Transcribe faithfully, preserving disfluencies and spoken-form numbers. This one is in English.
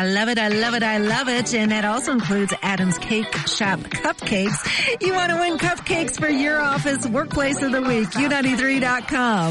I love it. I love it. I love it. And that also includes Adam's Cake Shop cupcakes. You want to win cupcakes for your office workplace of the week. U ninety-three dot com.